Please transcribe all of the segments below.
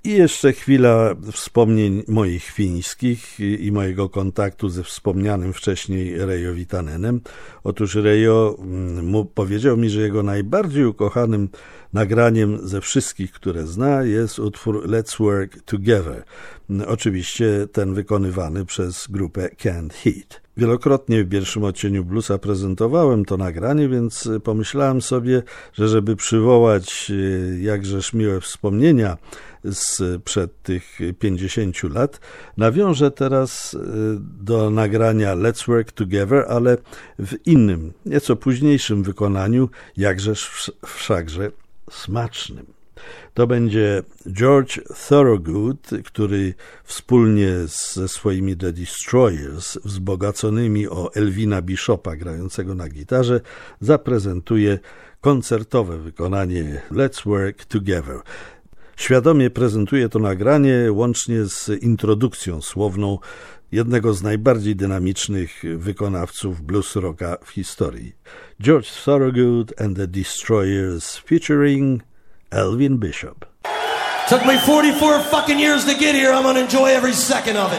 I jeszcze chwila wspomnień moich fińskich i mojego kontaktu ze wspomnianym wcześniej Reijo Vitanenem. Otóż Reijo powiedział mi, że jego najbardziej ukochanym nagraniem ze wszystkich, które zna, jest utwór Let's Work Together. Oczywiście ten wykonywany przez grupę Canned Heat. Wielokrotnie w pierwszym odcieniu bluesa prezentowałem to nagranie, więc pomyślałem sobie, że żeby przywołać jakżeż miłe wspomnienia sprzed tych 50 lat, nawiążę teraz do nagrania Let's Work Together, ale w innym, nieco późniejszym wykonaniu, jakżeż wszakże smacznym. To będzie George Thorogood, który wspólnie ze swoimi The Destroyers, wzbogaconymi o Elvina Bishopa grającego na gitarze, zaprezentuje koncertowe wykonanie Let's Work Together. Świadomie prezentuje to nagranie łącznie z introdukcją słowną jednego z najbardziej dynamicznych wykonawców blues rocka w historii. George Thorogood and the Destroyers featuring Elvin Bishop. Took me 44 fucking years to get here. I'm gonna enjoy every second of it.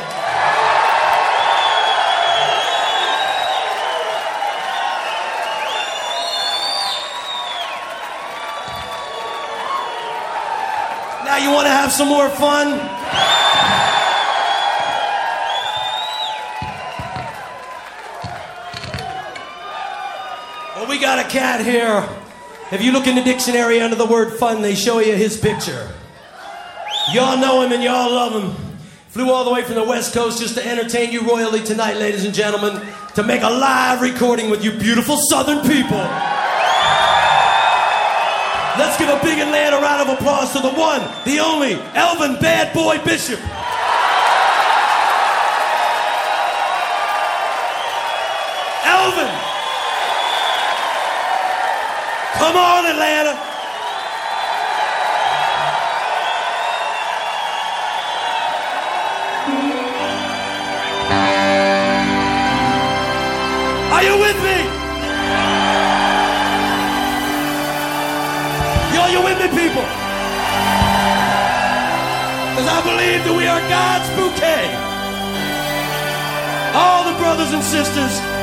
Now you want to have some more fun? Well, we got a cat here. If you look in the dictionary under the word fun, they show you his picture. Y'all know him and y'all love him. Flew all the way from the West Coast just to entertain you royally tonight, ladies and gentlemen, to make a live recording with you beautiful Southern people. Let's give a big Atlanta round of applause to the one, the only, Elvin Bad Boy Bishop. Elvin! Come on, Atlanta! Are you with me? Yo, you with me, people? Because I believe that we are God's bouquet. All the brothers and sisters